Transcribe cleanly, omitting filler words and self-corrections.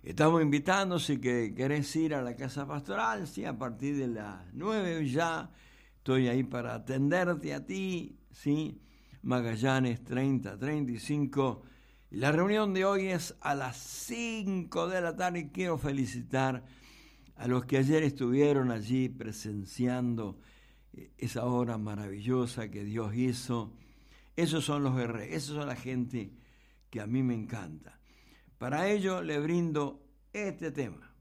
Estamos invitando, si que querés ir a la casa pastoral, sí, a partir de las 9 ya estoy ahí para atenderte a ti, sí, Magallanes 3035. Y la reunión de hoy es a las 5 de la tarde y quiero felicitar a los que ayer estuvieron allí presenciando esa obra maravillosa que Dios hizo. Esos son los guerreros, esos son la gente que a mí me encanta. Para ello le brindo este tema.